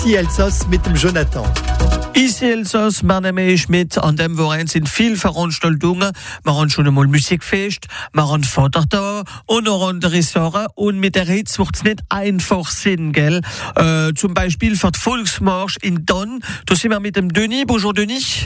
Ici Elsass mit dem Jonathan. Ici Elsass, mein Name ist Schmidt. An dem Wochenende sind viele Veranstaltungen. Wir haben schon einmal Musikfest, wir haben Vater da und noch andere Sachen. Und mit der Hitze wird es nicht einfach sein, gell? Zum Beispiel für den Volksmarsch in Donn. Da sind wir mit dem Denis. Bonjour Denis.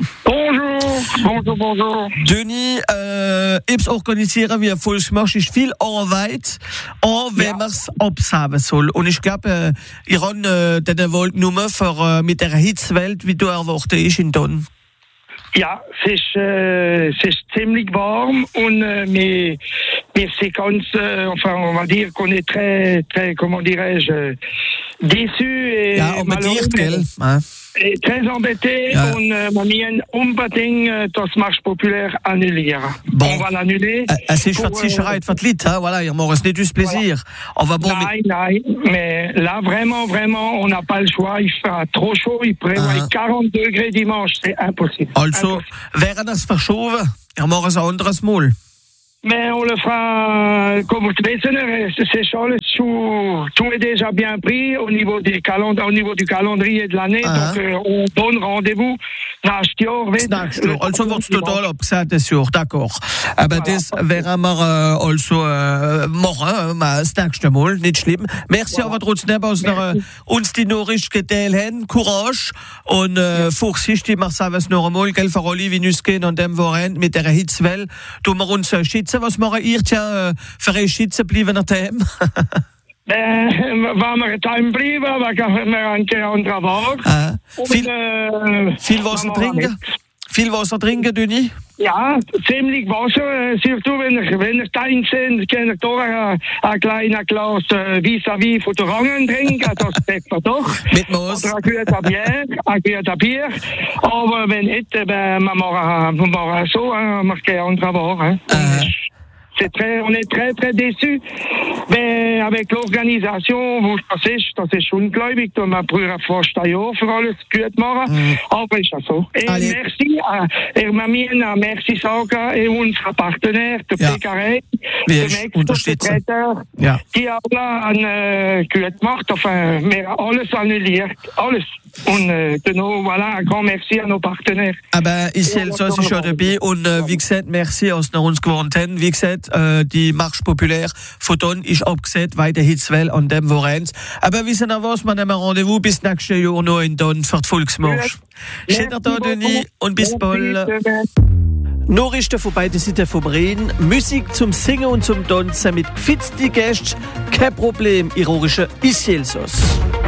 Bonjour. Denis, ich organisiere wie ein Volksmarsch ist viel Arbeit, auch wenn man es absagen soll. Und ich glaube, ihr habt den Wolltnummer für mit der Hitzewelt, wie du erwartet ist in Donn. Ja, es ist ziemlich warm und wir sind ganz, on va dire qu'on est très, comment dirais-je, déçus et ja, aber dir, gell? Très embêté und wir müssen unbedingt das Marche populaire annullieren. Bon. On va l'annuler. Es ist für die Sicherheit, für die Leute, voilà, ihr macht es nicht aus Plaisir. Aber bon, nein, mais là, vraiment, on n'a pas le choix. Il fait trop chaud, il prévoit 40 degrés dimanche, c'est impossible. Also, wäre das verschoben, ihr macht es ein anderes Mal. Mais on le fera comme vous savez, c'est Charles, tout est déjà bien pris au niveau du calendrier de l'année, donc on donne rendez-vous nächstes Jahr. Also wird es total abgesagt das Jahr, d'accord. Aber das werden wir also machen, das nächste Mal, nicht schlimm. Merci aber trotzdem, dass uns die Nachricht geteilt haben. Courage und Vorsicht, wir sagen es noch einmal, gell, für alle, wie uns gehen an dem Wochenende mit der Hitzwelle, tun wir uns schützen. Was machen ihr für ein Schützen bleiben daheim? Wenn wir daheim bleiben, dann können wir anche andere Wahl. Viel Wasser trinken? Viel Wasser trinken, Denis? Ja, ziemlich Wasser. Surtout wenn ich daheim sind, kann ich doch ein kleines Glas vis-à-vis von der Wangen trinken. Das deckt man doch. Mit Moos? Oder ein guter Bier. Aber wenn nicht, wir machen so, wir gehen andere Wahl. On est très, très déçus. Mais avec l'organisation, vous savez, das ist ungläubig. Man braucht fast ein Jahr für alles gut machen. Aber ist das so. Et merci, merci sagen, et unsere Partenaire, der PKR, der Vertreter, die alle gut macht. Enfin, wir alles annulliert. Alles. Und genau, voilà, un grand merci à nos partenaires. Aber Ici Elsass ist schon dabei und wie gesagt, merci, dass wir uns gewohnt haben. Wie gesagt, die Marche populaire von Donn ist abgesagt, weil der Hitzwelle an dem Wochenende. Aber wissen Sie was, wir nehmen Rendezvous bis nächstes Jahr noch in Donn für den Volksmarsch. Schönen Tag, Denis, und bis bald. Nachrichten von beiden Seiten vom Rhein, Musik zum Singen und zum Tanzen mit gefitzten Gästen, kein Problem, ironische Ici Elsass.